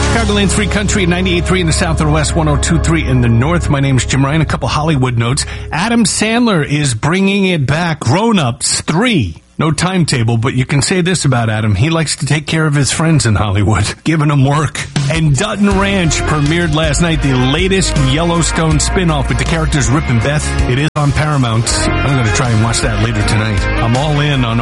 Chicagoland's Free Country at 98.3 in the south and west, 102.3 in the north. My name's Jim Ryan. A couple Hollywood notes. Adam Sandler is bringing it back. Grown Ups 3. No timetable, but you can say this about Adam. He likes to take care of his friends in Hollywood, giving them work. And Dutton Ranch premiered last night, the latest Yellowstone spin-off with the characters Rip and Beth. It is on Paramount. I'm going to try and watch that later tonight. I'm all in on